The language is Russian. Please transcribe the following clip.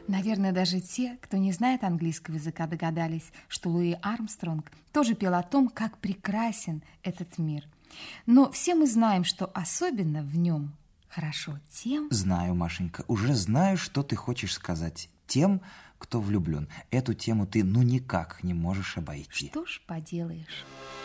Наверное, даже те, кто не знает английского языка, догадались, что Луи Армстронг тоже пел о том, как прекрасен этот мир. Но все мы знаем, что особенно в нем хорошо тем... Знаю, Машенька, уже знаю, что ты хочешь сказать. Тем, кто влюблен. Эту тему ты никак не можешь обойти. Что ж поделаешь.